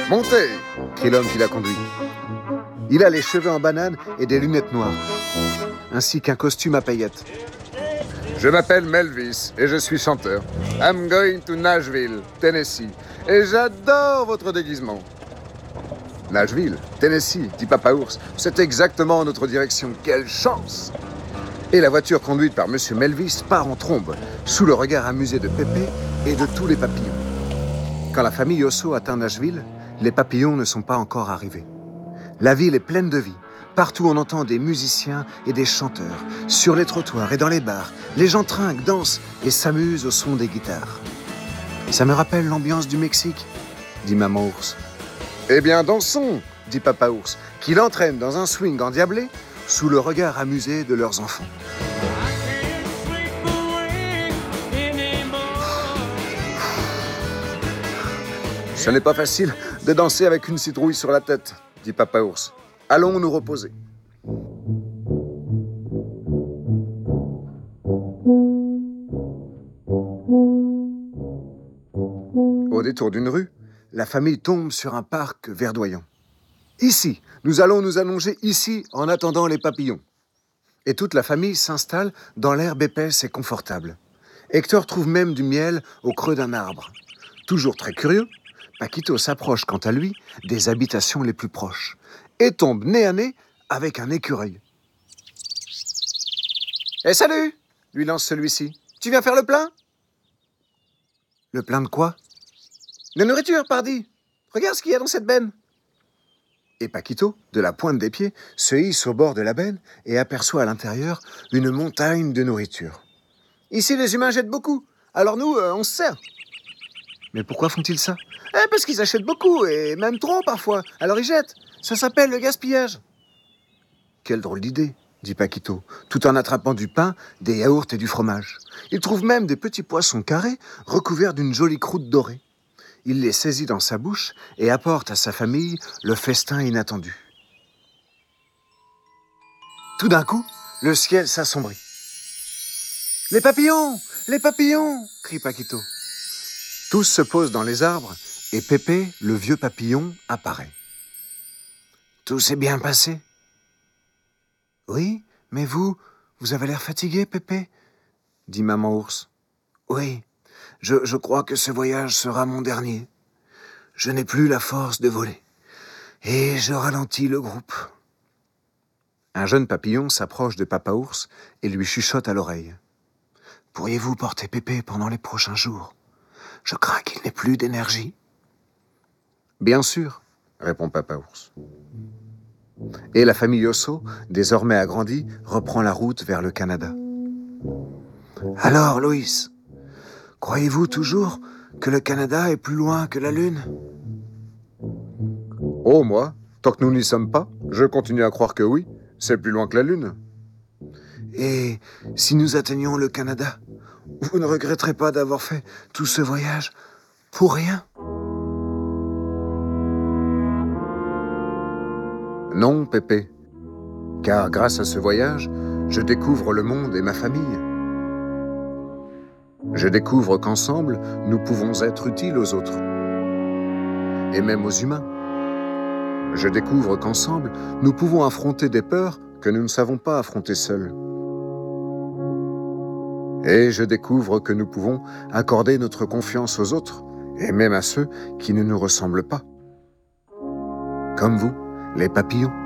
Montez, crie l'homme qui la conduit. Il a les cheveux en banane et des lunettes noires, ainsi qu'un costume à paillettes. Je m'appelle Melvis et je suis chanteur. I'm going to Nashville, Tennessee. Et j'adore votre déguisement. Nashville, Tennessee, dit Papa Ours. C'est exactement notre direction. Quelle chance! Et la voiture conduite par Monsieur Melvis part en trombe, sous le regard amusé de Pépé et de tous les papillons. Quand la famille Osso atteint Nashville, les papillons ne sont pas encore arrivés. La ville est pleine de vie. Partout, on entend des musiciens et des chanteurs. Sur les trottoirs et dans les bars, les gens trinquent, dansent et s'amusent au son des guitares. Ça me rappelle l'ambiance du Mexique, dit Maman Ours. Eh bien, dansons, dit Papa Ours, qui l'entraîne dans un swing endiablé sous le regard amusé de leurs enfants. Ce n'est pas facile de danser avec une citrouille sur la tête, dit Papa Ours. Allons nous reposer. Au détour d'une rue, la famille tombe sur un parc verdoyant. Ici, nous allons nous allonger ici en attendant les papillons. Et toute la famille s'installe dans l'herbe épaisse et confortable. Hector trouve même du miel au creux d'un arbre. Toujours très curieux, Paquito s'approche quant à lui des habitations les plus proches et tombe nez à nez avec un écureuil. « Eh salut !» lui lance celui-ci. « Tu viens faire le plein ?»« Le plein de quoi ?»« De nourriture, pardi. Regarde ce qu'il y a dans cette benne. » Et Paquito, de la pointe des pieds, se hisse au bord de la benne et aperçoit à l'intérieur une montagne de nourriture. « Ici, les humains jettent beaucoup, alors nous, on se sert. » « Mais pourquoi font-ils ça ? » « Parce qu'ils achètent beaucoup, et même trop parfois, alors ils jettent. Ça s'appelle le gaspillage. » « Quelle drôle d'idée, dit Paquito, tout en attrapant du pain, des yaourts et du fromage. Il trouve même des petits poissons carrés recouverts d'une jolie croûte dorée. Il les saisit dans sa bouche et apporte à sa famille le festin inattendu. Tout d'un coup, le ciel s'assombrit. « Les papillons ! Les papillons !» crie Paquito. Tous se posent dans les arbres et Pépé, le vieux papillon, apparaît. « Tout s'est bien passé ? » ?»« Oui, mais vous avez l'air fatigué, Pépé ?» dit Maman Ours. « Oui, je crois que ce voyage sera mon dernier. Je n'ai plus la force de voler. Et je ralentis le groupe. » Un jeune papillon s'approche de Papa Ours et lui chuchote à l'oreille. « Pourriez-vous porter Pépé pendant les prochains jours ? Je crains qu'il n'ait plus d'énergie. » « Bien sûr, » répond Papa Ours. Et la famille Osso, désormais agrandie, reprend la route vers le Canada. « Alors, Loïs, croyez-vous toujours que le Canada est plus loin que la Lune ? » « Oh, moi, tant que nous n'y sommes pas, je continue à croire que oui, c'est plus loin que la Lune. » « Et si nous atteignions le Canada, vous ne regretterez pas d'avoir fait tout ce voyage pour rien ? » Non, Pépé, car grâce à ce voyage, je découvre le monde et ma famille. Je découvre qu'ensemble, nous pouvons être utiles aux autres, et même aux humains. Je découvre qu'ensemble, nous pouvons affronter des peurs que nous ne savons pas affronter seuls. Et je découvre que nous pouvons accorder notre confiance aux autres, et même à ceux qui ne nous ressemblent pas. Comme vous, les papillons.